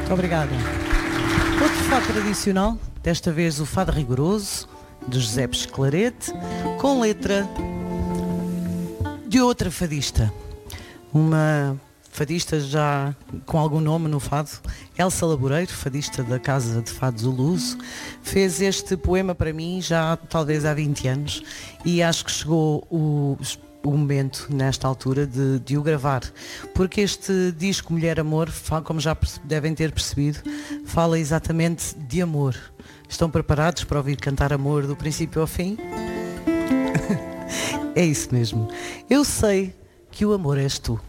Obrigada. Outro fado tradicional, desta vez o fado rigoroso, de José Pesclarete, com letra de outra fadista. Uma fadista já com algum nome no fado, Elsa Laboreiro, fadista da Casa de Fados O Luso, fez este poema para mim já talvez há 20 anos e acho que chegou o momento nesta altura de o gravar, porque este disco Mulher Amor, como já devem ter percebido, fala exatamente de amor. Estão preparados para ouvir cantar amor do princípio ao fim? É isso mesmo. Eu sei que o amor és tu.